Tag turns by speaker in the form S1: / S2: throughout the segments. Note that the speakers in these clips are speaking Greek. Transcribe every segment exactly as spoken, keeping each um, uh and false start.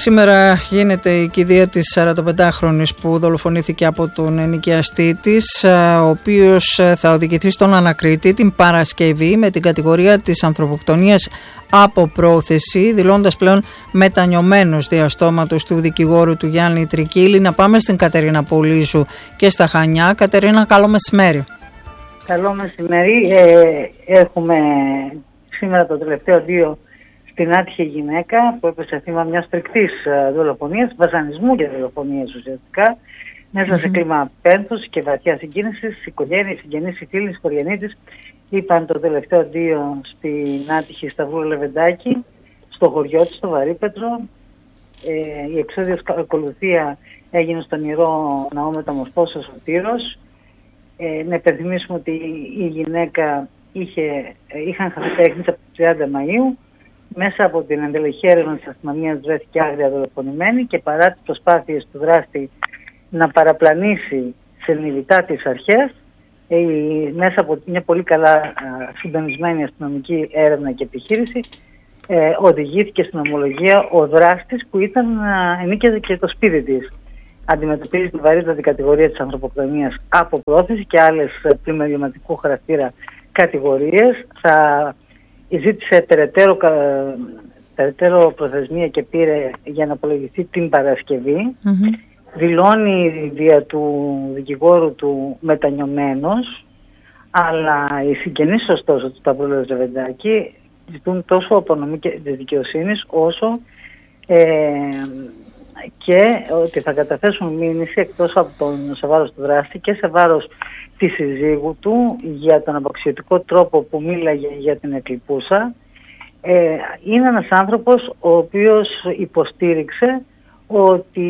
S1: Σήμερα γίνεται η κηδεία της σαρανταπεντάχρονης που δολοφονήθηκε από τον ενοικιαστή της, ο οποίος θα οδηγηθεί στον ανακρίτη την Παρασκευή με την κατηγορία της ανθρωποκτονίας από πρόθεση, δηλώντας πλέον μετανιωμένος διαστόματος του δικηγόρου του Γιάννη Τρικίλη. Να πάμε στην Κατερίνα Πολύζου και στα Χανιά. Κατερίνα, καλό μεσημέρι.
S2: Καλό μεσημέρι. Ε, έχουμε σήμερα το τελευταίο δύο στην άτυχη γυναίκα που έπεσε θύμα μιας φρικτής δολοφονίας, βασανισμού και δολοφονίας ουσιαστικά, μέσα mm-hmm. σε κλίμα πένθους και βαθιά συγκίνησης. Η οικογένεια, οι συγγενείς, οι φίλοι, οι οικογενείς της είπαν το τελευταίο δύο στην άτυχη Σταυρού Λεβεντάκη, στο χωριό της, στο Βαρύπετρο. Ε, η εξόδιος ακολουθία έγινε στον Ιερό Ναό Μεταμορφώσεως ο Τύρος. Ε, να υπενθυμίσουμε ότι η γυναίκα είχε, είχαν χαθεί τα έγνης από τις τριάντα Μαΐου. Μέσα από την εντελεχή έρευνα της αστυνομίας βρέθηκε άγρια δολοφονημένη και παρά τις προσπάθειες του δράστη να παραπλανήσει συνειδητά τις αρχές, ε, μέσα από μια πολύ καλά συντονισμένη αστυνομική έρευνα και επιχείρηση, ε, οδηγήθηκε στην ομολογία ο δράστης που ήταν, ενίκαιζε και το σπίτι της. Αντιμετωπίζει τη βαρύτατη κατηγορία της ανθρωποκτονίας από πρόθεση και άλλες πλημεληματικού χαρακτήρα κατηγορίες. Θα ζήτησε περαιτέρω, περαιτέρω προθεσμία και πήρε για να απολογηθεί την Παρασκευή. Mm-hmm. Δηλώνει δια του δικηγόρου του μετανιωμένος, αλλά οι συγγενείς ωστόσο του Σταυρού Λεβεντάκη ζητούν τόσο απονομή της δικαιοσύνης όσο ε, και ότι θα καταθέσουν μήνυση εκτός από τον σε βάρος του δράστη και σε βάρος τη συζύγου του για τον απαξιωτικό τρόπο που μίλαγε για την εκλειπούσα. Ε, είναι ένας άνθρωπος ο οποίος υποστήριξε ότι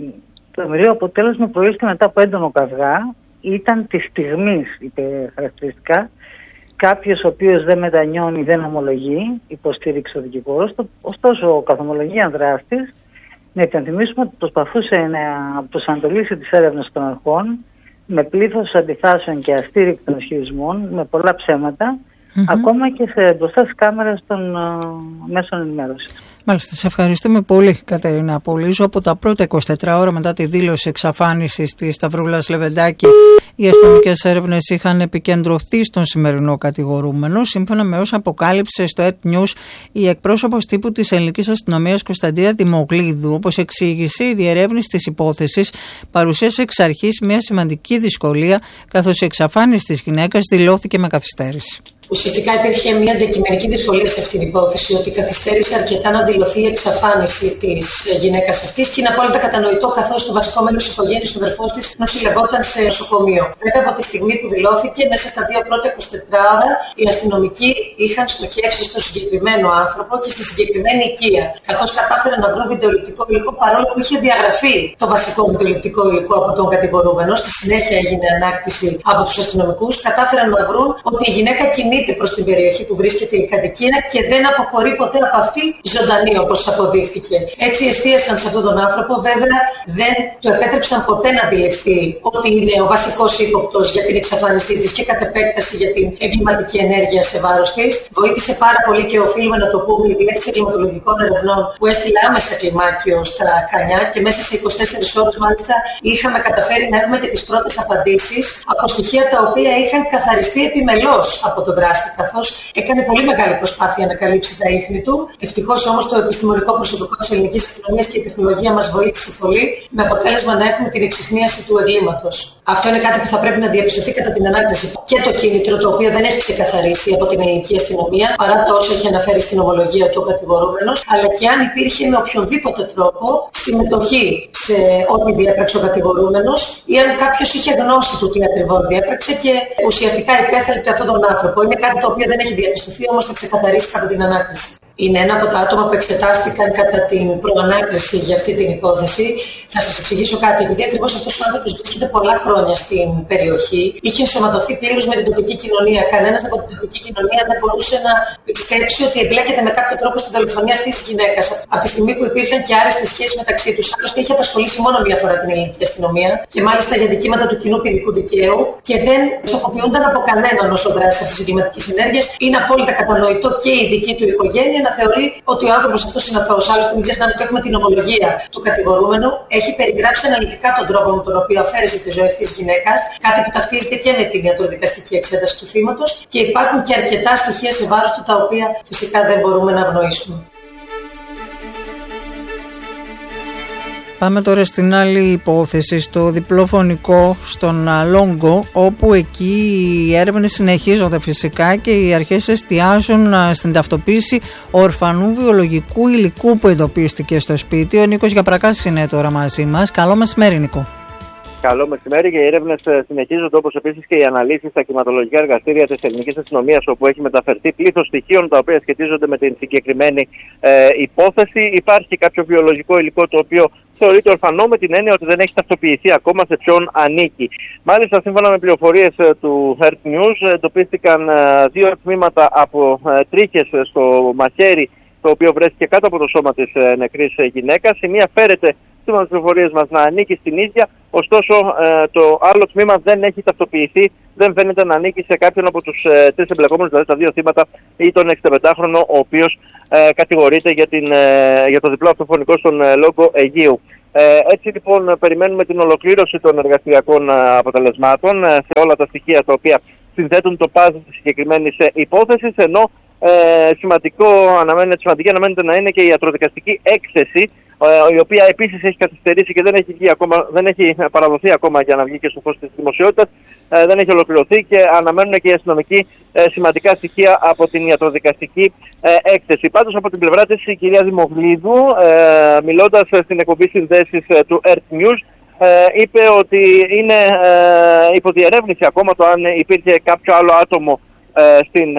S2: το μοιραίο αποτέλεσμα προήλθε μετά από έντονο καυγά, ήταν της στιγμής, είπε χαρακτηριστικά, κάποιος ο οποίος δεν μετανιώνει, δεν ομολογεί, υποστήριξε ο δικηγόρος. Ωστόσο ο καθομολογίαν δράστης, να υπενθυμίσουμε ότι προσπαθούσε να προσανατολίσει τις έρευνες των αρχών με πλήθος αντιφάσεων και αστήρικτων ισχυρισμών, με πολλά ψέματα, mm-hmm. ακόμα και σε, μπροστά στις κάμερες των uh, μέσων ενημέρωσης.
S1: Μάλιστα, σε ευχαριστούμε πολύ, Κατερίνα Πολύζου. Από τα πρώτα εικοσιτέσσερις ώρα μετά τη δήλωση εξαφάνισης της Σταυρούλας Λεβεντάκη, οι αστυνομικές έρευνες είχαν επικεντρωθεί στον σημερινό κατηγορούμενο. Σύμφωνα με όσα αποκάλυψε στο ΕΤ News η εκπρόσωπος τύπου της ελληνικής αστυνομίας Κωνσταντίνα Δημοκλίδου, όπως εξήγησε, η διερεύνηση της υπόθεσης παρουσίασε εξ αρχής μια σημαντική δυσκολία, καθώς η εξαφάνιση της γυναίκας δηλώθηκε με καθυστέρηση.
S3: Ουσιαστικά υπήρχε μια αντικειμενική δυσκολία σε αυτήν την υπόθεση, ότι καθυστέρησε αρκετά να δηλωθεί η εξαφάνιση της γυναίκας αυτής και είναι απόλυτα κατανοητό, καθώς το βασικό μέλος της οικογένειας, ο αδερφός της, νοσηλευόταν σε νοσοκομείο. Βέβαια, από τη στιγμή που δηλώθηκε, μέσα στα δύο πρώτα εικοσιτέσσερις ώρα, οι αστυνομικοί είχαν στοχεύσει στο συγκεκριμένο άνθρωπο και στη συγκεκριμένη οικία. Καθώς κατάφεραν να βρουν βιντεοληπτικό υλικό, παρόλο που είχε διαγραφεί το βασικό βιντεοληπτικό υλικό από τον κατηγορούμενο, στη συνέχεια έγινε ανάκτηση από τους αστυνομικούς, κατάφεραν να βρουν ότι η γυναίκα κινείται προς την περιοχή που βρίσκεται η κατοικία και δεν αποχωρεί ποτέ από αυτή ζωντανή, όπως αποδείχθηκε. Έτσι εστίασαν σε αυτόν τον άνθρωπο, βέβαια δεν το επέτρεψαν ποτέ να αντιληφθεί ότι είναι ο βασικός ύποπτος για την εξαφάνισή της και κατ' επέκταση για την εγκληματική ενέργεια σε βάρος της. Βοήθησε πάρα πολύ και οφείλουμε να το πούμε η Διεύθυνση Εγκληματολογικών Ερευνών που έστειλε άμεσα κλιμάκιο στα Χανιά και μέσα σε εικοσιτέσσερις ώρες μάλιστα είχαμε καταφέρει να έχουμε και τις πρώτες απαντήσεις από στοιχεία τα οποία είχαν καθαριστεί επιμελώς από το δράστη, καθώς έκανε πολύ μεγάλη προσπάθεια να καλύψει τα ίχνη του. Ευτυχώς όμως το επιστημονικό προσωπικό της ελληνικής αστυνομίας και η τεχνολογία μας βοήθησε πολύ, με αποτέλεσμα να έχουμε την εξιχνίαση του εγκλήματος. Αυτό είναι κάτι που θα πρέπει να διαπιστωθεί κατά την ανάκριση. Και το κίνητρο, το οποίο δεν έχει ξεκαθαρίσει από την ελληνική αστυνομία, παρά τα όσα έχει αναφέρει στην ομολογία του ο κατηγορούμενος, αλλά και αν υπήρχε με οποιοδήποτε τρόπο συμμετοχή σε ό,τι διέπραξε ο κατηγορούμενος, ή αν κάποιος είχε γνώση του τι ακριβώς διέπραξε και ουσιαστικά υπέθαλπτε αυτόν τον άνθρωπο. Είναι κάτι το οποίο δεν έχει διαπιστωθεί, όμως θα ξεκαθαρίσει κατά την ανάκριση. Είναι ένα από τα άτομα που εξετάστηκαν κατά την προανάκριση για αυτή την υπόθεση. Θα σας εξηγήσω κάτι. Επειδή ακριβώς αυτός ο άνθρωπος βρίσκεται πολλά χρόνια στην περιοχή, είχε ενσωματωθεί πλήρως με την τοπική κοινωνία. Κανένας από την τοπική κοινωνία δεν μπορούσε να πιστέψει ότι εμπλέκεται με κάποιο τρόπο στην δολοφονία αυτής της γυναίκας. Από τη στιγμή που υπήρχαν και άρεστες σχέσεις μεταξύ τους. Άλλωστε, είχε απασχολήσει μόνο μία φορά την ελληνική αστυνομία και μάλιστα για δικήματα του κοινού ποινικού δικαίου και δεν στοχοποιούνταν από κανέναν όσο δράση αυτής της εγκληματικής ενέργειας. Είναι απόλυτα κατανοητό και η δική του οικογένεια να θεωρεί ότι ο άνθρωπος αυτός είναι αθώος. Άλλωστε, μην ξεχνάμε ότι έχουμε την ομολογία του κατηγορούμενου. Έχει περιγράψει αναλυτικά τον τρόπο με τον οποίο αφαίρεσε τη ζωή αυτής της γυναίκας, κάτι που ταυτίζεται και με την ιατροδικαστική εξέταση του θύματος, και υπάρχουν και αρκετά στοιχεία σε βάρος του, τα οποία φυσικά δεν μπορούμε να αγνοήσουμε.
S1: Πάμε τώρα στην άλλη υπόθεση, στο διπλό φωνικό στον Λόγκο, όπου εκεί οι έρευνες συνεχίζονται φυσικά και οι αρχές εστιάζουν στην ταυτοποίηση ορφανού βιολογικού υλικού που εντοπίστηκε στο σπίτι. Ο Νίκος Γιαπρακάς είναι τώρα μαζί μας. Καλό μεσημέρι, Νίκο.
S4: Καλό μεσημέρι, και οι έρευνες συνεχίζονται, όπως επίσης και οι αναλύσεις στα κτηματολογικά εργαστήρια της ελληνικής αστυνομίας, όπου έχει μεταφερθεί πλήθος στοιχείων τα οποία σχετίζονται με την συγκεκριμένη ε, υπόθεση. Υπάρχει κάποιο βιολογικό υλικό το οποίο θεωρείται ορφανό, με την έννοια ότι δεν έχει ταυτοποιηθεί ακόμα σε ποιον ανήκει. Μάλιστα, σύμφωνα με πληροφορίες του Earth News, εντοπίστηκαν ε, δύο τμήματα από ε, τρίχες στο μαχαίρι, το οποίο βρέθηκε κάτω από το σώμα της ε, νεκρής γυναίκας. Η μία φέρεται, σύμφωνα με τις πληροφορίες μας, να ανήκει στην ίδια, ωστόσο ε, το άλλο τμήμα δεν έχει ταυτοποιηθεί, δεν φαίνεται να ανήκει σε κάποιον από τους ε, τρεις εμπλεκόμενους, δηλαδή τα δύο θύματα, ή τον εξήντα ο οποίος ε, κατηγορείται για, την, ε, για το διπλό αυτοφωνικό στον ε, Λόγκο Αιγαίου. Ε, έτσι λοιπόν περιμένουμε την ολοκλήρωση των εργαστηριακών ε, αποτελεσμάτων ε, σε όλα τα στοιχεία τα οποία συνθέτουν το παζλ της συγκεκριμένης ε, υπόθεσης, ενώ ε, σημαντικό αναμένεται, σημαντική αναμένεται να είναι και η ιατροδικαστική έκθεση, η οποία επίσης έχει καθυστερήσει και δεν έχει, βγει ακόμα, δεν έχει παραδοθεί ακόμα για να βγει και στο φως της δημοσιότητας, δεν έχει ολοκληρωθεί, και αναμένουν και οι αστυνομικοί σημαντικά στοιχεία από την ιατροδικαστική έκθεση. Πάντως, από την πλευρά της, η κυρία Δημογλίδου, μιλώντας στην εκπομπή συνδέσεις του Earth News, είπε ότι είναι υποδιερεύνηση ακόμα το αν υπήρχε κάποιο άλλο άτομο στην,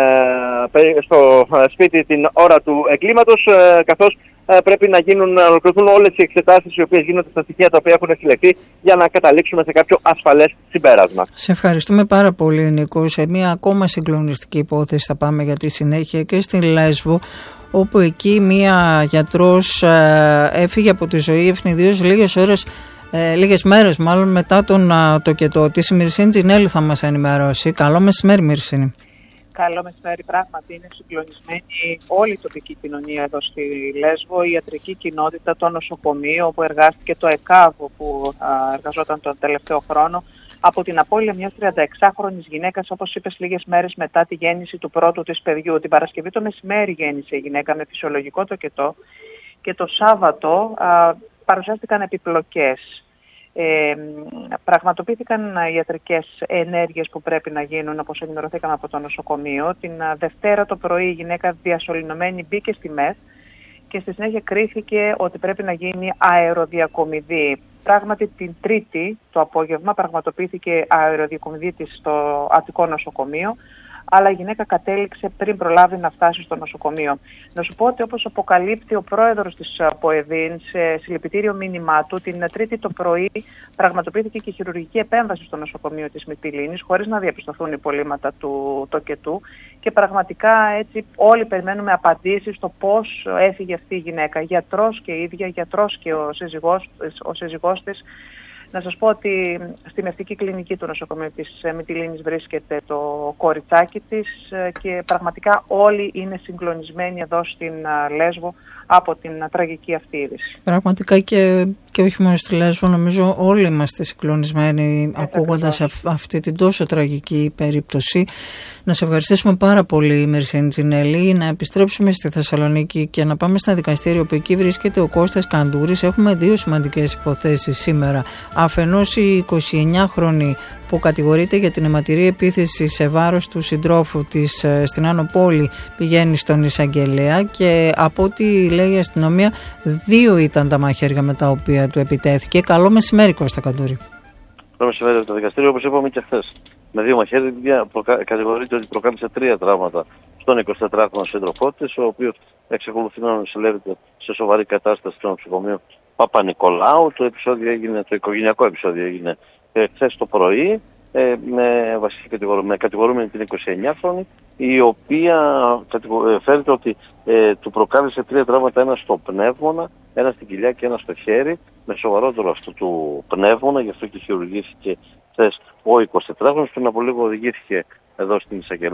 S4: στο σπίτι την ώρα του εγκλήματος, καθώς πρέπει να γίνουν, να ολοκληρωθούν όλες οι εξετάσεις οι οποίες γίνονται στα στοιχεία τα οποία έχουν συλλεχθεί, για να καταλήξουμε σε κάποιο ασφαλές συμπέρασμα. Σε ευχαριστούμε πάρα πολύ, Νίκο. Σε μια ακόμα συγκλονιστική υπόθεση θα πάμε για τη συνέχεια, και στην Λέσβο, όπου εκεί μια γιατρός έφυγε από τη ζωή ευνηδίως λίγες ώρες, ε, λίγες μέρες μάλλον μετά τον τοκετό της. Η Μυρσίνη Τζινέλη θα μας ενημερώσει. Καλό μεσημέρι, Μυρσίνη.
S5: Καλό μεσημέρι. Πράγματι, είναι συγκλονισμένη όλη η τοπική κοινωνία εδώ στη Λέσβο, η ιατρική κοινότητα, το νοσοκομείο όπου εργάστηκε, το ΕΚΑΒ που εργαζόταν τον τελευταίο χρόνο, από την απώλεια μιας τριανταεξάχρονης γυναίκας, όπως είπες, λίγες μέρες μετά τη γέννηση του πρώτου της παιδιού. Την Παρασκευή το μεσημέρι γέννησε η γυναίκα με φυσιολογικό τοκετό, και το Σάββατο α, παρουσιάστηκαν επιπλοκές. Ε, πραγματοποιήθηκαν ιατρικές ενέργειες που πρέπει να γίνουν, όπως ενημερωθήκαμε από το νοσοκομείο. Την Δευτέρα το πρωί η γυναίκα διασωληνωμένη μπήκε στη ΜΕΘ, και στη συνέχεια κρίθηκε ότι πρέπει να γίνει αεροδιακομιδή. Πράγματι, την Τρίτη το απόγευμα πραγματοποιήθηκε αεροδιακομιδή της στο Αττικό νοσοκομείο, αλλά η γυναίκα κατέληξε πριν προλάβει να φτάσει στο νοσοκομείο. Να σου πω ότι, όπως αποκαλύπτει ο πρόεδρος της ΠΟΕΔΗΝ σε συλληπιτήριο μήνυμά του, την Τρίτη το πρωί πραγματοποιήθηκε και χειρουργική επέμβαση στο νοσοκομείο της Μυτιλήνης, χωρίς να διαπιστωθούν υπολείμματα του τοκετού, και πραγματικά έτσι όλοι περιμένουμε απαντήσεις στο πώς έφυγε αυτή η γυναίκα. Γιατρός και η ίδια, γιατρός και ο σύζυγός, ο σύζυγός της. Να σας πω ότι στη μευτική κλινική του νοσοκομείου της Μυτιλήνης βρίσκεται το κοριτσάκι της, και πραγματικά όλοι είναι συγκλονισμένοι εδώ στην Λέσβο από την τραγική αυτή είδηση.
S1: Πραγματικά και, και όχι μόνο στη Λέσβο, νομίζω όλοι είμαστε συγκλονισμένοι ακούγοντας αυ, αυτή την τόσο τραγική περίπτωση. Να σε ευχαριστήσουμε πάρα πολύ, Μυρσίνη Τζινέλη. Να επιστρέψουμε στη Θεσσαλονίκη και να πάμε στα δικαστήρια, όπου εκεί βρίσκεται ο Κώστας Καντούρης. Έχουμε δύο σημαντικές υποθέσεις σήμερα. Αφενός η εικοσιεννιάχρονη που κατηγορείται για την αιματηρή επίθεση σε βάρος του συντρόφου της στην Άνω Πόλη πηγαίνει στον εισαγγελέα, και από ό,τι λέει η αστυνομία, δύο ήταν τα μαχαίρια με τα οποία του επιτέθηκε. Καλό μεσημέρι, Κώστα Καντούρη.
S6: Καλό μεσημέρι. Το δικαστήριο, όπως είπαμε και χθες, με δύο μαχαίρια κατηγορείται ότι προκάλεσε τρία τραύματα στον εικοσιτετράχρονο σύντροφό της, ο οποίος εξακολουθεί να νοσηλεύεται σε σοβαρή κατάσταση στο νοσοκομείο Παπα-Νικολάου. Το επεισόδιο έγινε, το οικογενειακό επεισόδιο έγινε ε, χθες το πρωί, ε, με βασική κατηγορούμενη, κατηγορούμενη την εικοσιεννιάχρονη, η οποία κατηγο, φέρεται ότι ε, του προκάλεσε τρία τραύματα, ένα στο πνεύμονα, ένα στην κοιλιά και ένα στο χέρι, με σοβαρότερο αυτό του πνεύμονα, γι' αυτό και χειρουργήθηκε χθες ο εικοσιτετράχρονος. Πριν από λίγο οδηγήθηκε εδώ στην εισαγγελέα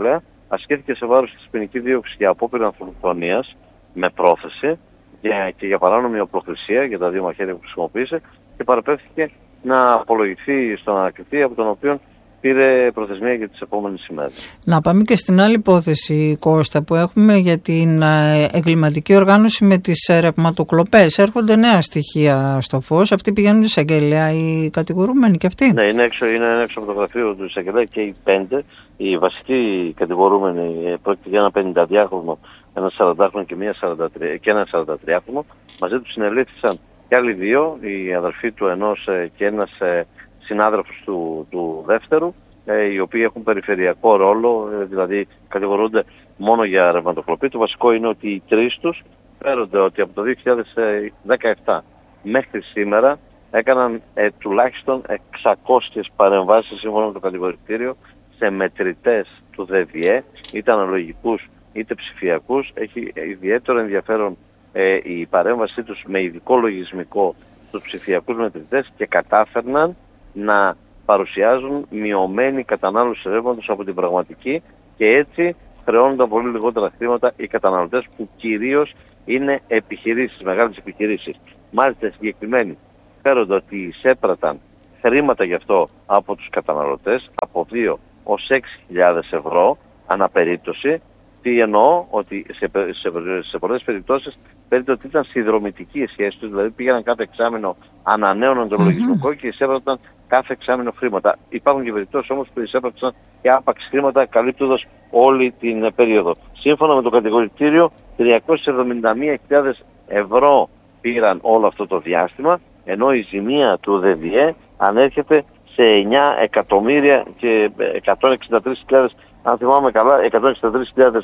S6: ασκήθηκε σε βάρος της ποινική δίωξη για απόπειρα ανθρωποκτονίας με πρόθεση και, και για παράνομη οπλοχρησία για τα δύο μαχαίρια που χρησιμοποίησε και παραπέμφθηκε να απολογηθεί στον ανακριτή, από τον οποίο πήρε προθεσμία για τις επόμενες ημέρες.
S1: Να πάμε και στην άλλη υπόθεση, Κώστα, που έχουμε για την εγκληματική οργάνωση με τις ρευματοκλοπές. Έρχονται νέα στοιχεία στο φως. Αυτοί πηγαίνουν εισαγγελέα, οι κατηγορούμενοι και αυτοί.
S6: Ναι, είναι έξω, είναι έξω από το γραφείο του εισαγγελέα και οι πέντε. Οι βασικοί κατηγορούμενοι πρόκειται για ένα πενηνταδυάχρονο, ένα σαραντάχρονο και, μια σαραντατρία, και ένα σαραντατριάχρονο. Μαζί του συνελήφθησαν και άλλοι δύο, η αδερφή του ενός και ένας συνάδελφος του, του δεύτερου, ε, οι οποίοι έχουν περιφερειακό ρόλο, ε, δηλαδή κατηγορούνται μόνο για ρευματοκλοπή. Το βασικό είναι ότι οι τρεις τους φέρονται ότι από το δύο χιλιάδες δεκαεπτά μέχρι σήμερα έκαναν ε, τουλάχιστον εξακόσιες παρεμβάσεις σύμφωνα με το κατηγορητήριο σε μετρητές του ΔΕΒΙΕ, είτε αναλογικούς είτε ψηφιακούς. Έχει ιδιαίτερο ενδιαφέρον ε, η παρέμβασή τους με ειδικό λογισμικό στους ψηφιακούς μετρητές και κατάφερναν να παρουσιάζουν μειωμένη κατανάλωση ρεύματος από την πραγματική και έτσι χρεώνονταν πολύ λιγότερα χρήματα οι καταναλωτές, που κυρίως είναι επιχειρήσεις, μεγάλες επιχειρήσεις. Μάλιστα συγκεκριμένοι φέρονται ότι εισέπραταν χρήματα γι' αυτό από τους καταναλωτές από δύο ως έξι χιλιάδες ευρώ αναπερίπτωση. Τι εννοώ? Ότι σε, σε, σε πολλές περιπτώσεις φαίνεται ότι ήταν συνδρομητική η σχέση τους, δηλαδή πήγαιναν κάθε εξάμηνο, ανανέωναν το mm-hmm. λογισμικό και εισέπραταν κάθε εξάμηνο χρήματα. Υπάρχουν και περιπτώσεις όμως που εισέπραταν και άπαξ χρήματα καλύπτοντας όλη την περίοδο. Σύμφωνα με το κατηγορητήριο, τριακόσιες εβδομήντα μία χιλιάδες ευρώ πήραν όλο αυτό το διάστημα, ενώ η ζημία του ΔΕΒΙΕ ανέρχεται σε εννιά εκατομμύρια και εκατόν εξήντα τρεις χιλιάδες, αν θυμάμαι καλά, εκατόν εξήντα τρεις χιλιάδες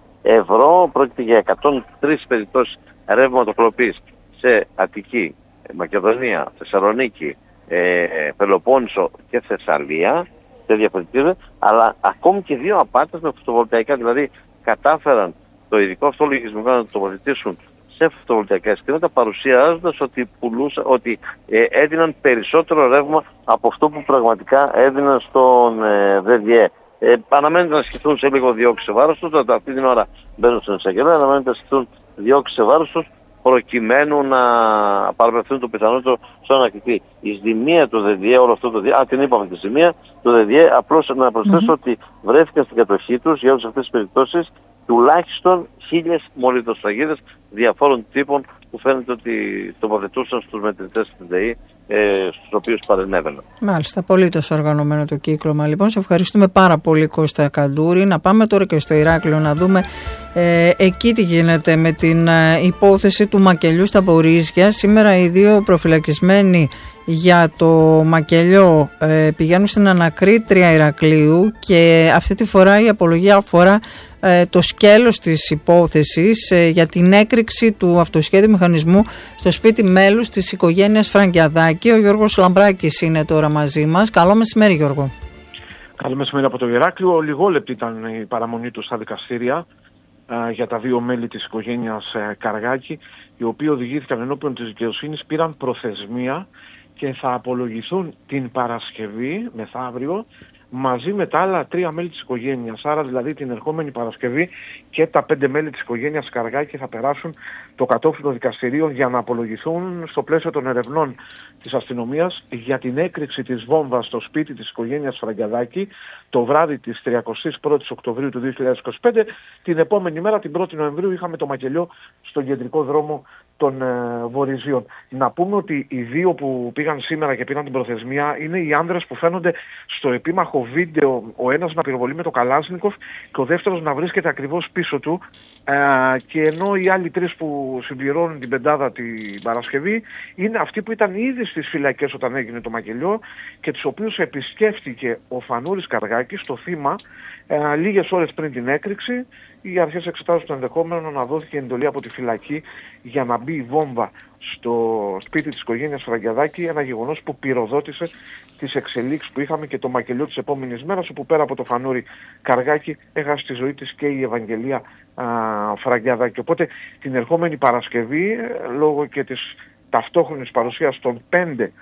S6: ευρώ. Πρόκειται για εκατόν τρεις περιπτώσεις ρεύματοκλοπής σε Αττική, Μακεδονία, Θεσσαλονίκη, ε, Πελοπόννησο και Θεσσαλία, τέτοια πολιτεία, αλλά ακόμη και δύο απάτες με φωτοβολταϊκά, δηλαδή κατάφεραν το ειδικό αυτό λογισμικό να το τοποθετήσουν σε φωτοβολταϊκά συστήματα, παρουσιάζοντας ότι, πουλούσα, ότι ε, έδιναν περισσότερο ρεύμα από αυτό που πραγματικά έδιναν στον ε, ΔΕΒΙΕ. Ε, αναμένεται να σκεφτούν σε λίγο διώξει σε βάρος τους, αυτή την ώρα μπαίνουν στην εισαγγελέα, αναμένεται να σκεφτούν διώξει σε βάρος τους, προκειμένου να παραπευθούν το πιθανότερο στον ανακριτή. Η ζημία του ΔΕΒΙΕ, όλο αυτό το διάστημα, α, την είπαμε τη ζημία του ΔΕΒΙΕ, απλώς να προσθέσω mm-hmm. ότι βρέθηκαν στην κατοχή τους για όλες αυτές τις περιπτώσεις τουλάχιστον χίλιες μολυβδοσφραγίδες διαφόρων τύπων που φαίνεται ότι τοποθετούσαν στους μετρητές της ΔΕΗ, ε, στους οποίους παρενέβαιναν. Μάλιστα,
S1: απολύτως οργανωμένο το κύκλωμα. Λοιπόν, σε ευχαριστούμε πάρα πολύ, Κώστα Καντούρη. Να πάμε τώρα και στο Ηράκλειο να δούμε ε, εκεί τι γίνεται με την ε, υπόθεση του μακελιού στα Πορίζια. Σήμερα οι δύο προφυλακισμένοι για το μακελιό ε, πηγαίνουν στην ανακρίτρια Ηρακλείου και αυτή τη φορά η απολογία αφορά ε, το σκέλος της υπόθεσης ε, για την έκρηξη του αυτοσχέδιου μηχανισμού στο σπίτι μέλους της οικογένειας Φραγκιαδάκη. Ο Γιώργος Λαμπράκης είναι τώρα μαζί μας. Καλό μεσημέρι, Γιώργο.
S7: Καλό μεσημέρι από το Ηράκλειο. Λιγόλεπτη ήταν η παραμονή του στα δικαστήρια ε, για τα δύο μέλη της οικογένειας ε, Καργάκη, οι οποίοι οδηγήθηκαν ενώπιον της δικαιοσύνης, πήραν προθεσμία και θα απολογηθούν την Παρασκευή, μεθαύριο, μαζί με τα άλλα τρία μέλη της οικογένειας. Άρα δηλαδή την ερχόμενη Παρασκευή και τα πέντε μέλη της οικογένειας Καργάκη θα περάσουν το κατόφλι των δικαστηρίων για να απολογηθούν στο πλαίσιο των ερευνών της αστυνομίας για την έκρηξη της βόμβας στο σπίτι της οικογένειας Φραγκιαδάκη το βράδυ της τριαντάφυρης Οκτωβρίου του δύο χιλιάδες είκοσι πέντε. Την επόμενη μέρα, την πρώτη Νοεμβρίου, είχαμε το μακελιό στον κεντρικό δρόμο των ε, Βορειζίων. Να πούμε ότι οι δύο που πήγαν σήμερα και πήραν την προθεσμία είναι οι άνδρες που φαίνονται στο επίμαχο βίντεο, ο ένας να πυροβολεί με το Καλάσνικοφ και ο δεύτερος να βρίσκεται ακριβώς πίσω του, ε, και ενώ οι άλλοι τρεις που συμπληρώνουν την πεντάδα την Παρασκευή είναι αυτοί που ήταν ήδη στις φυλακές όταν έγινε το μακελιό και τους οποίους επισκέφτηκε ο Φανούρης Καργάκης, το θύμα, ε, λίγες ώρες πριν την έκρηξη. Οι αρχές εξετάζουν το ενδεχόμενο να δόθηκε εντολή από τη φυλακή για να μπει η βόμβα στο σπίτι της οικογένειας Φραγκιαδάκη, ένα γεγονός που πυροδότησε τις εξελίξεις που είχαμε και το μακελιό της επόμενης μέρας, όπου πέρα από το Φανούρη Καργάκη έχασε τη ζωή της και η Ευαγγελία α, Φραγκιαδάκη. Οπότε την ερχόμενη Παρασκευή, λόγω και της ταυτόχρονης παρουσίας των πέντε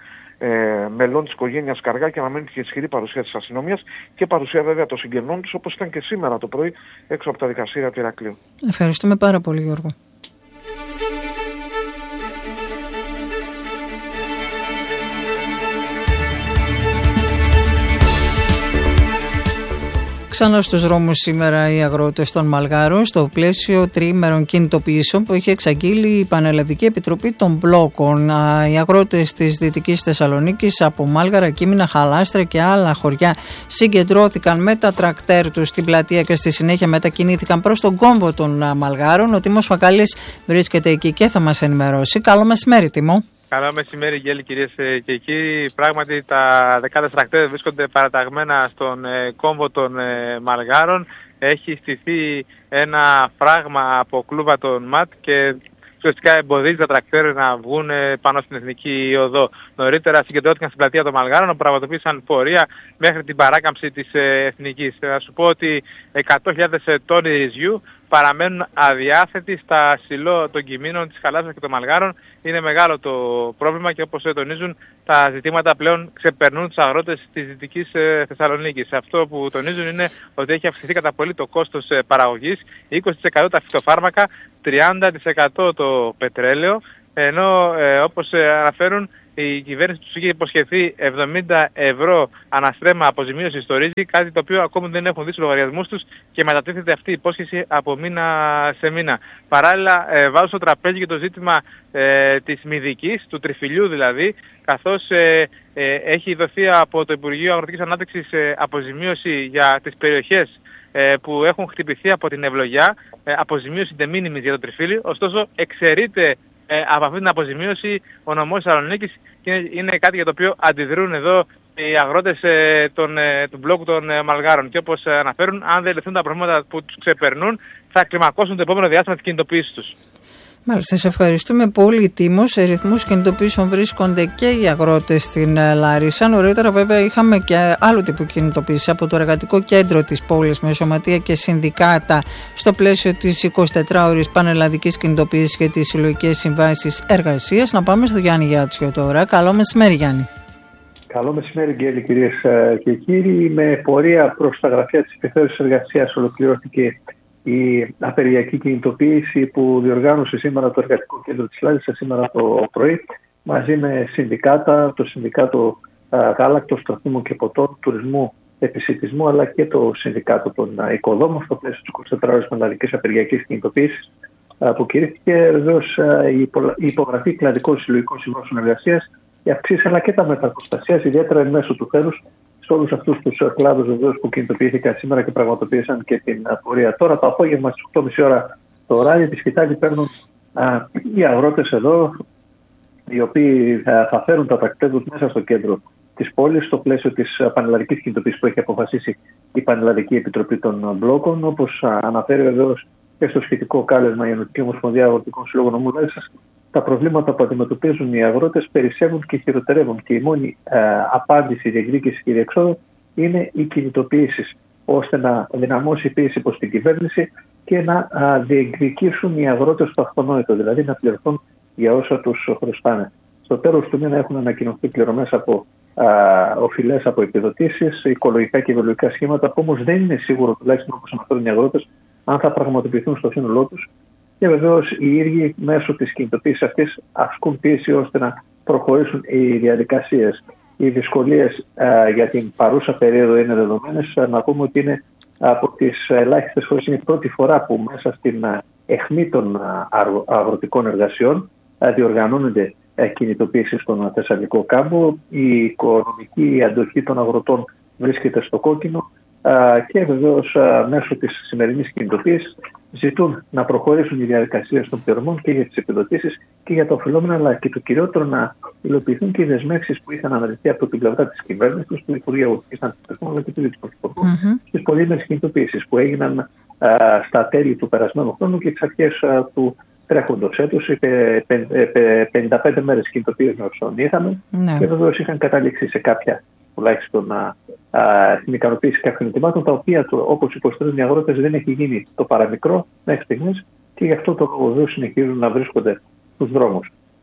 S7: ε, μελών της οικογένειας Καργάκη αναμένει και ισχυρή παρουσία της αστυνομίας και παρουσία βέβαια των συγγενών τους, όπως ήταν και σήμερα το πρωί έξω από τα δικαστήρια του Ηρακλείου.
S1: Ευχαριστούμε πάρα πολύ, Γιώργο. Ξανά στους δρόμους σήμερα οι αγρότες των Μαλγάρων στο πλαίσιο τριήμερων κινητοποιήσεων που έχει εξαγγείλει η Πανελλαδική Επιτροπή των Μπλόκων. Οι αγρότες της Δυτικής Θεσσαλονίκης από Μάλγαρα, Κίμηνα, Χαλάστρα και άλλα χωριά συγκεντρώθηκαν με τα τρακτέρ τους στην πλατεία και στη συνέχεια μετακινήθηκαν προς τον κόμβο των Μαλγάρων. Ο Τίμος Φακάλης βρίσκεται εκεί και θα μας ενημερώσει. Καλό μεσημέρι, Τίμο.
S8: Καλό μεσημέρι, Γέλη, κυρίες και κύριοι. Πράγματι, τα δεκάδες τρακτέρ βρίσκονται παραταγμένα στον ε, κόμβο των ε, Μαλγάρων. Έχει στηθεί ένα φράγμα από κλούβα των ΜΑΤ και ουσιαστικά εμποδίζει τα τρακτέρ να βγουν πάνω στην εθνική οδό. Νωρίτερα συγκεντρώθηκαν στην πλατεία των Μαλγάρων, όπου πραγματοποίησαν πορεία μέχρι την παράκαμψη της ε, εθνικής. Θα σου πω ότι εκατό χιλιάδες τόνοι ρυζιού παραμένουν αδιάθετοι στα σιλό των κυμήνων της Χαλάστρας και των Μαλγάρων. Είναι μεγάλο το πρόβλημα και όπως τονίζουν, τα ζητήματα πλέον ξεπερνούν τους αγρότες της Δυτικής Θεσσαλονίκης. Αυτό που τονίζουν είναι ότι έχει αυξηθεί κατά πολύ το κόστος παραγωγής, είκοσι τοις εκατό τα φυτοφάρμακα, τριάντα τοις εκατό το πετρέλαιο, ενώ ε, όπως αναφέρουν, η κυβέρνηση τους είχε υποσχεθεί εβδομήντα ευρώ αναστρέμμα αποζημίωση στο ρύζι, κάτι το οποίο ακόμη δεν έχουν δει στους λογαριασμούς τους και μετατίθεται αυτή η υπόσχεση από μήνα σε μήνα. Παράλληλα, ε, βάζω στο τραπέζι και το ζήτημα ε, της μυδικής, του τριφυλιού δηλαδή, καθώς ε, ε, έχει δοθεί από το Υπουργείο Αγροτικής Ανάπτυξης ε, αποζημίωση για τις περιοχές ε, που έχουν χτυπηθεί από την ευλογιά, ε, αποζημίωση de minimis για το τριφύλι, ωστόσο εξαιρείται Ε, από αυτή την αποζημίωση ο νομός Θεσσαλονίκης και είναι, είναι κάτι για το οποίο αντιδρούν εδώ οι αγρότες ε, των, ε, του μπλόκου των ε, Μαλγάρων. Και όπως ε, αναφέρουν, αν δεν λυθούν τα προβλήματα που τους ξεπερνούν, θα κλιμακώσουν το επόμενο διάστημα της κινητοποίησης τους.
S1: Μάλιστα, σε ευχαριστούμε πολύ, Τίμο. Σε ρυθμούς κινητοποιήσεων βρίσκονται και οι αγρότες στην Λάρισα. Νωρίτερα, βέβαια, είχαμε και άλλου τύπου κινητοποίηση από το εργατικό κέντρο της πόλης με σωματεία και συνδικάτα στο πλαίσιο της εικοσιτετράωρης πανελλαδικής κινητοποίησης και τις συλλογικές συμβάσεις εργασίας. Να πάμε στο Γιάννη Γιάτσιο τώρα. Καλό μεσημέρι, Γιάννη.
S9: Καλό μεσημέρι, Γκέλη, κυρίες και κύριοι. Με πορεία προς τα γραφεία της επιθεώρησης εργασίας ολοκληρώθηκε η απεργιακή κινητοποίηση που διοργάνωσε σήμερα το Εργατικό Κέντρο της Λάρισας σήμερα το πρωί, μαζί με συνδικάτα, το Συνδικάτο Γάλακτος, Τροφίμων και Ποτών, Τουρισμού, Επισιτισμού, αλλά και το Συνδικάτο των Οικοδόμων στο πλαίσιο της εικοσιτετράωρης πανελλαδικής απεργιακής κινητοποίησης που κηρύχθηκε. Βεβαίως η υπογραφή κλαδικών συλλογικών συμβάσεων εργασίας, η αυξήση αλλά και τα μεταποστασίας, ιδιαίτερα εν μέσω του θέρους, σε όλους αυτούς τους κλάδους βεβαίως που κινητοποιήθηκαν σήμερα και πραγματοποίησαν και την πορεία. Τώρα το απόγευμα στις οκτώ και μισή ώρα το ράδι τη σκητάλη παίρνουν α, οι αγρότες εδώ, οι οποίοι θα, θα φέρουν τα τρακτέρ τους μέσα στο κέντρο της πόλης, στο πλαίσιο της πανελλαδικής κινητοποίησης που έχει αποφασίσει η Πανελλαδική Επιτροπή των Μπλόκων. Όπως α, αναφέρει βεβαίως και στο σχετικό κάλεσμα η Ενωτική Ομοσπονδία Αγροτικών Συλλόγων Νομού Λάρισας, τα προβλήματα που αντιμετωπίζουν οι αγρότες περισσεύουν και χειροτερεύουν και η μόνη ε, απάντηση, διεκδίκηση και διεξόδου είναι οι κινητοποιήσεις, ώστε να δυναμώσει η πίεση προς την κυβέρνηση και να α, διεκδικήσουν οι αγρότες το αυτονόητο, δηλαδή να πληρωθούν για όσα τους χρωστάνε. Στο τέλος του μήνα έχουν ανακοινωθεί πληρωμές από α, οφειλές, από επιδοτήσεις, οικολογικά και βιολογικά σχήματα, που όμως δεν είναι σίγουρο, τουλάχιστον όπως αναφέρουν οι αγρότες, αν θα πραγματοποιηθούν στο σύνολό τους. Και βεβαίως οι ίδιοι μέσω της κινητοποίησης αυτής ασκούν πίεση ώστε να προχωρήσουν οι διαδικασίες. Οι δυσκολίες ε, για την παρούσα περίοδο είναι δεδομένες. Να πούμε ότι είναι από τις ελάχιστες φορές, είναι η πρώτη φορά που μέσα στην αιχμή των αγροτικών εργασιών ε, διοργανώνονται ε, κινητοποίησεις στον Θεσσαλικό κάμπο. Η οικονομική αντοχή των αγροτών βρίσκεται στο κόκκινο και βεβαίως μέσω της σημερινής κινητοποίησης ζητούν να προχωρήσουν οι διαδικασίες των πληρωμών και για τις επιδοτήσεις και για τα οφειλόμενα, αλλά και το κυριότερο να υλοποιηθούν και οι δεσμεύσεις που είχαν αναλυθεί από την πλευρά της κυβέρνησης, του Υπουργείου Αγροτικής Ανάπτυξης αλλά και του Πρωθυπουργού mm-hmm. στις πολύμερες κινητοποίησεις που έγιναν α, στα τέλη του περασμένου χρόνου και τις αρχές α, του τρέχοντος έτους. πενήντα πέντε μέρες κινητοποίησης όσων είχαμε mm-hmm. και βεβαίως είχαν καταλήξει σε κάποια τουλάχιστον να την ικανοποίηση κάποιων ετοιμάτων, τα οποία, όπως υποστηρίζουν οι αγρότες, δεν έχει γίνει το παραμικρό μέχρι στιγμής και γι' αυτό το λόγο συνεχίζουν να βρίσκονται στους δρόμους.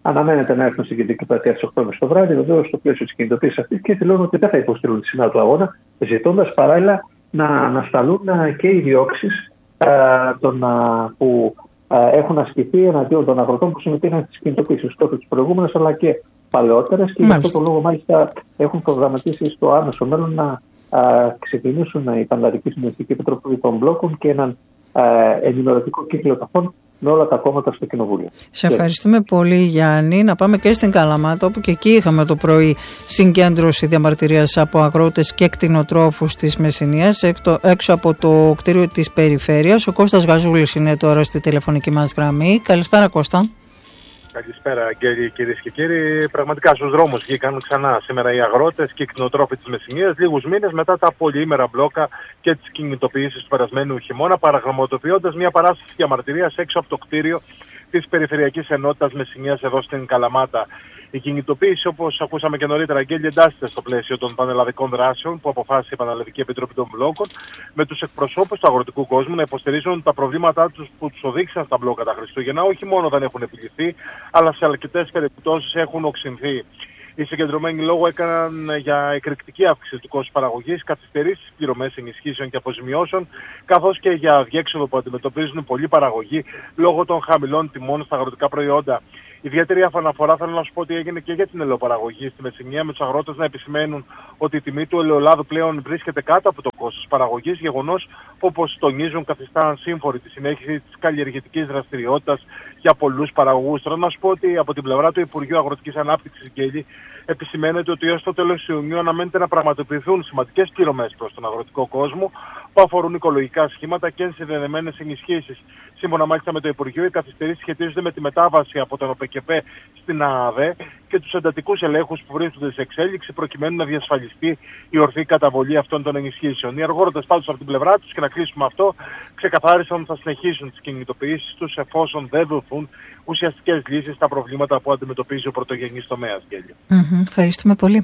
S9: αναμένεται να έρθουν στην κεντρική πλατεία στις οκτώ και μισή το βράδυ, βεβαίως στο πλαίσιο της κινητοποίησης αυτής, και δηλώνουν ότι δεν θα υποστηρούν τη σημαία του αγώνα, ζητώντας παράλληλα να ανασταλούν και οι διώξεις των, που έχουν ασκηθεί εναντίον των αγροτών που συμμετείχαν στις κινητοποίησεις τόσο τις προηγούμενες αλλά και παλαιότερες, και γι' αυτό το λόγο μάλιστα έχουν προγραμματίσει στο άμεσο μέλλον να α, ξεκινήσουν η Πανελλαδική Συμβουλευτική Επιτροπή των Μπλόκων και έναν α, ενημερωτικό κύκλο ταφών με όλα τα κόμματα στο Κοινοβούλιο.
S1: Σε ευχαριστούμε πολύ, Γιάννη. Να πάμε και στην Καλαμάτα, όπου και εκεί είχαμε το πρωί συγκέντρωση διαμαρτυρίας από αγρότες και κτηνοτρόφους της Μεσσηνίας έξω από το κτίριο της Περιφέρειας. Ο Κώστας Γαζούλης είναι τώρα στη τηλεφωνική μας γραμμή. Καλησπέρα, Κώστα.
S10: Καλησπέρα, κυρίες και κύριοι. Πραγματικά στους δρόμους βγήκαν ξανά σήμερα οι αγρότες και οι κτηνοτρόφοι της Μεσσηνίας, λίγους μήνες μετά τα πολυήμερα μπλόκα και τις κινητοποιήσεις του περασμένου χειμώνα, παραγραμματοποιώντας μια παράσταση διαμαρτυρίας έξω από το κτίριο της Περιφερειακής Ενότητας Μεσσηνίας εδώ στην Καλαμάτα. Η κινητοποίηση, όπως ακούσαμε και νωρίτερα, Αγγέλη, εντάσσεται στο πλαίσιο των πανελλαδικών δράσεων που αποφάσισε η Πανελλαδική Επιτροπή των Μπλόκων, με τους εκπροσώπους του αγροτικού κόσμου να υποστηρίζουν τα προβλήματά τους που τους οδήγησαν στα μπλόκα τα Χριστούγεννα. Όχι μόνο δεν έχουν επιληθεί, αλλά σε αρκετές περιπτώσεις έχουν οξυνθεί. Οι συγκεντρωμένοι λόγο έκαναν για εκρηκτική αύξηση του κόστους παραγωγής, καθυστερήσεις πληρωμές ενισχύσεων και αποζημιώσεων, καθώς και για αδιέξοδο που αντιμετωπίζουν πολλοί παραγωγοί λόγω των χαμηλών τιμών στα αγροτικά προϊόντα. Ιδιαίτερη αναφορά θέλω να σου πω ότι έγινε και για την ελαιοπαραγωγή στη Μεσσηνία, με τους αγρότες να επισημαίνουν ότι η τιμή του ελαιολάδου πλέον βρίσκεται κάτω από το κόστος παραγωγής, γεγονός που, όπως τονίζουν, καθιστά ασύμφορη τη συνέχιση της καλλιεργητικής δραστηριότητας για πολλούς παραγωγούς. Θέλω να σου πω ότι από την πλευρά του Υπουργείου Αγροτικής Ανάπτυξης, Γκέλη, επισημαίνεται ότι έως το τέλος Ιουνίου αναμένεται να πραγματοποιηθούν σημαντικές πληρωμές προς τον αγροτικό κόσμο που αφορούν οικολογικά σχήματα και συνδεδεμένες ενισχύσεις. Σύμφωνα μάλιστα με το Υπουργείο, οι καθυστερήσεις σχετίζονται με τη μετάβαση από τον ΟΠΕΚΕΠΕ στην ΑΑΔΕ και τους εντατικούς ελέγχους που βρίσκονται σε εξέλιξη προκειμένου να διασφαλιστεί η ορθή καταβολή αυτών των ενισχύσεων. Οι αγρότες πάντως από την πλευρά τους, και να κλείσουμε αυτό, ξεκαθάρισαν ότι θα συνεχίσουν τις κινητοποιήσεις τους εφόσον δεν δοθούν ουσιαστικές λύσεις στα προβλήματα που αντιμετωπίζει ο πρωτογενής τομέας.
S1: Mm-hmm. Ευχαριστούμε πολύ.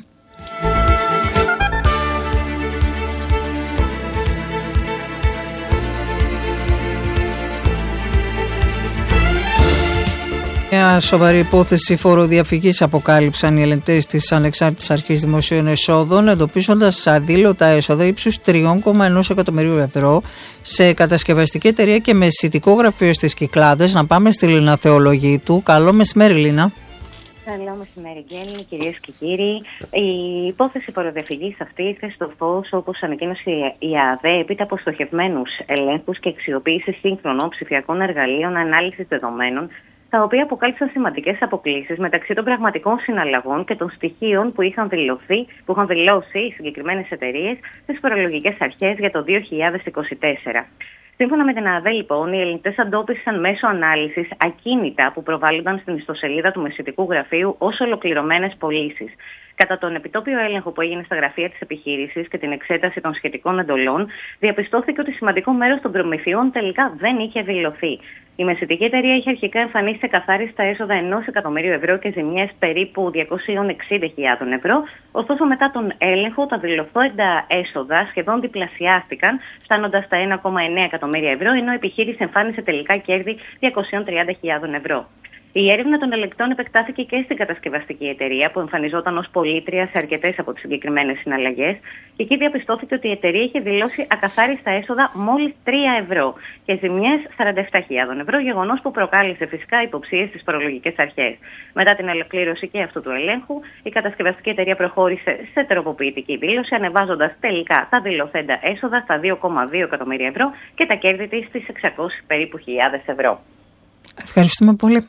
S1: Μια σοβαρή υπόθεση φοροδιαφυγής αποκάλυψαν οι ελεγκτές της Ανεξάρτητης Αρχής Δημοσίων Εσόδων, εντοπίζοντας αδήλωτα έσοδα ύψους τρία κόμμα ένα εκατομμυρίου ευρώ σε κατασκευαστική εταιρεία και μεσητικό γραφείο στις Κυκλάδες. Να πάμε στη Λίνα Θεολογίτου. Καλό μεσημέρι, Λίνα.
S11: Καλό μεσημέρι, Γκέλη, κυρίες και κύριοι. Η υπόθεση φοροδιαφυγής αυτή ήρθε στο φως, όπως ανακοίνωσε η ΑΔΕ, έπειτα από στοχευμένους ελέγχους και αξιοποίηση σύγχρονων ψηφιακών εργαλείων ανάλυσης δεδομένων, τα οποία αποκάλυψαν σημαντικές αποκλίσεις μεταξύ των πραγματικών συναλλαγών και των στοιχείων που είχαν δηλωθεί, που είχαν δηλώσει οι συγκεκριμένες εταιρείες στις φορολογικές αρχές για το δύο χιλιάδες είκοσι τέσσερα. Σύμφωνα με την ΑΔΕ, λοιπόν, οι ελεγκτές εντόπισαν μέσω ανάλυσης ακίνητα που προβάλλονταν στην ιστοσελίδα του μεσητικού γραφείου ως ολοκληρωμένες πωλήσεις. Κατά τον επιτόπιο έλεγχο που έγινε στα γραφεία της επιχείρησης και την εξέταση των σχετικών εντολών, διαπιστώθηκε ότι σημαντικό μέρος των προμηθειών τελικά δεν είχε δηλωθεί. Η μεσητική εταιρεία είχε αρχικά εμφανίσει σε καθάριστα έσοδα ενός εκατομμυρίου ευρώ και ζημιές περίπου διακόσιες εξήντα χιλιάδες ευρώ, ωστόσο μετά τον έλεγχο τα δηλωθόντα έσοδα σχεδόν διπλασιάστηκαν, φτάνοντας στα ένα κόμμα εννέα εκατομμύρια ευρώ, ενώ η επιχείρηση εμφάνισε τελικά κέρδη διακόσιες τριάντα χιλιάδες ευρώ. Η έρευνα των ελεγκτών επεκτάθηκε και στην κατασκευαστική εταιρεία που εμφανιζόταν ως πωλήτρια σε αρκετές από τις συγκεκριμένες συναλλαγές, και εκεί διαπιστώθηκε ότι η εταιρεία είχε δηλώσει ακαθάριστα έσοδα μόλις τρία ευρώ και ζημιές σαράντα επτά χιλιάδες ευρώ, γεγονός που προκάλεσε φυσικά υποψίες στις φορολογικές αρχές. Μετά την ολοκλήρωση και αυτού του ελέγχου, η κατασκευαστική εταιρεία προχώρησε σε τροποποιητική δήλωση, ανεβάζοντας τελικά τα δηλωθέντα έσοδα στα δύο κόμμα δύο εκατομμύρια ευρώ και τα κέρδη της στις εξακόσιες περίπου χιλιάδες ευρώ.
S1: Ευχαριστούμε πολύ.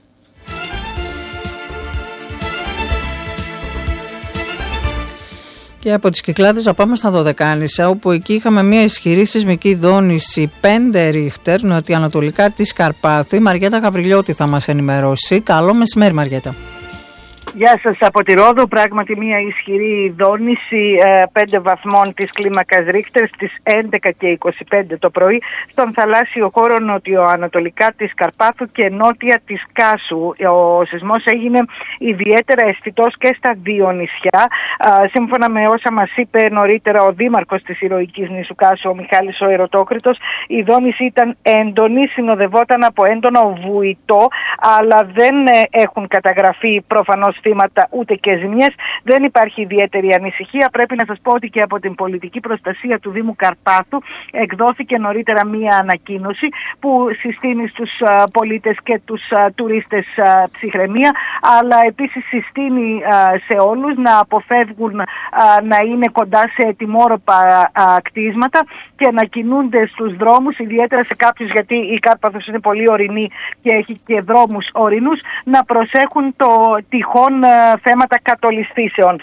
S1: Και από τις Κυκλάδες να πάμε στα Δωδεκάνησα, όπου εκεί είχαμε μια ισχυρή σεισμική δόνηση πέντε ρίχτερ νοτιοανατολικά της Καρπάθου. Η Μαριέτα Γαβριλιώτη θα μας ενημερώσει. Καλό μεσημέρι, Μαριέτα.
S12: Γεια σας από τη Ρόδο. Πράγματι μια ισχυρή δόνηση πέντε βαθμών της κλίμακας Ρίχτερ στις έντεκα και είκοσι πέντε το πρωί στον θαλάσσιο χώρο νοτιοανατολικά της Καρπάθου και νότια της Κάσου. Ο σεισμός έγινε ιδιαίτερα αισθητός και στα δύο νησιά. Α, σύμφωνα με όσα μας είπε νωρίτερα ο δήμαρχος της ηρωικής νήσου Κάσου, ο Μιχάλης ο Ερωτόκριτος, η δόνηση ήταν έντονη, συνοδευόταν από έντονο βουητό, αλλά δεν έχουν καταγραφεί προφανώς θύματα ούτε και ζημιές. Δεν υπάρχει ιδιαίτερη ανησυχία. Πρέπει να σας πω ότι και από την πολιτική προστασία του Δήμου Καρπάθου εκδόθηκε νωρίτερα μία ανακοίνωση που συστήνει στους uh, πολίτες και τους uh, τουρίστες uh, ψυχραιμία, αλλά επίσης συστήνει uh, σε όλους να αποφεύγουν uh, να είναι κοντά σε ετοιμόρροπα uh, κτίσματα και να κινούνται στους δρόμους, ιδιαίτερα σε κάποιους, γιατί η Κάρπαθος είναι πολύ ορεινή και έχει και δρόμους ορεινούς, να προσέχουν το τυχόν θέματα κατολισθήσεων.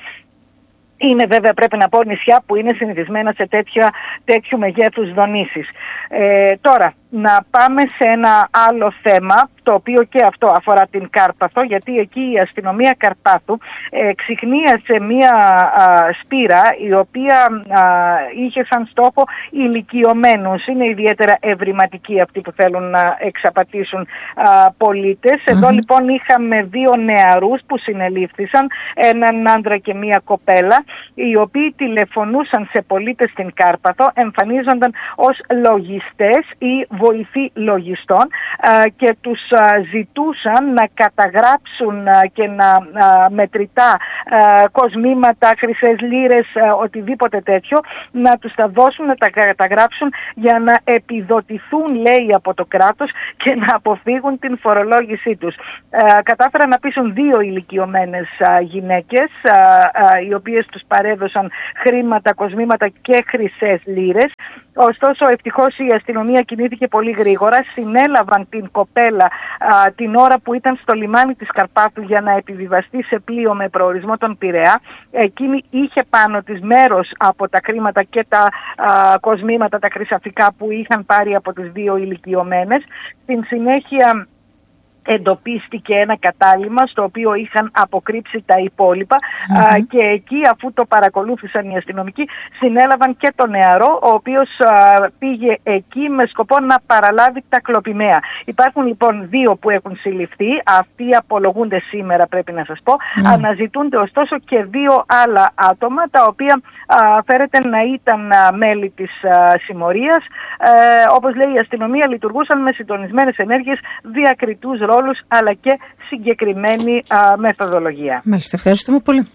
S12: Είναι βέβαια, πρέπει να πω, νησιά που είναι συνηθισμένα σε τέτοια, τέτοιου μεγέθους δονήσεις. Ε, τώρα, να πάμε σε ένα άλλο θέμα, το οποίο και αυτό αφορά την Κάρπαθο, γιατί εκεί η αστυνομία Καρπάθου ε, ξυχνίασε μία α, σπήρα η οποία α, είχε σαν στόχο ηλικιωμένους. Είναι ιδιαίτερα ευρηματικοί αυτοί που θέλουν να εξαπατήσουν α, πολίτες. Mm-hmm. Εδώ λοιπόν είχαμε δύο νεαρούς που συνελήφθησαν, έναν άντρα και μία κοπέλα, οι οποίοι τηλεφωνούσαν σε πολίτες στην Κάρπαθο, εμφανίζονταν ως λογιστές ή βοηθοί λογιστών α, και τους α, ζητούσαν να καταγράψουν α, και να α, μετρητά α, κοσμήματα, χρυσές λίρες, α, οτιδήποτε τέτοιο, να τους τα δώσουν, να τα καταγράψουν για να επιδοτηθούν, λέει, από το κράτος και να αποφύγουν την φορολόγησή τους. Α, κατάφεραν να πείσουν δύο ηλικιωμένες α, γυναίκες, α, α, οι οποίες τους παρέδωσαν χρήματα, κοσμήματα και χρυσές λίρες. Ωστόσο, ευτυχώς η αστυνομία κινήθηκε πολύ γρήγορα. Συνέλαβαν την κοπέλα α, την ώρα που ήταν στο λιμάνι της Καρπάθου για να επιβιβαστεί σε πλοίο με προορισμό τον Πειραιά. Εκείνη είχε πάνω της μέρος από τα χρήματα και τα α, κοσμήματα, τα χρυσαφικά που είχαν πάρει από τις δύο ηλικιωμένες. Στην συνέχεια εντοπίστηκε ένα κατάλημα στο οποίο είχαν αποκρύψει τα υπόλοιπα mm-hmm. α, και εκεί, αφού το παρακολούθησαν οι αστυνομικοί, συνέλαβαν και τον νεαρό, ο οποίος α, πήγε εκεί με σκοπό να παραλάβει τα κλοπημαία. Υπάρχουν λοιπόν δύο που έχουν συλληφθεί, αυτοί απολογούνται σήμερα, πρέπει να σας πω. Mm. Αναζητούνται ωστόσο και δύο άλλα άτομα, τα οποία α, φέρεται να ήταν α, μέλη της α, συμμορίας. Ε, όπως λέει η αστυνομία, λειτουργούσαν με συντονισμένες ενέργειες, διακριτούς ρόλους αλλά και συγκεκριμένη α, μεθοδολογία.
S1: Μάλιστα, ευχαριστούμε πολύ.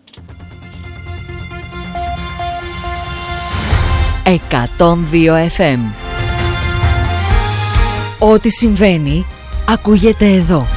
S13: εκατόν δύο εφ εμ. Ό,τι συμβαίνει ακούγεται εδώ.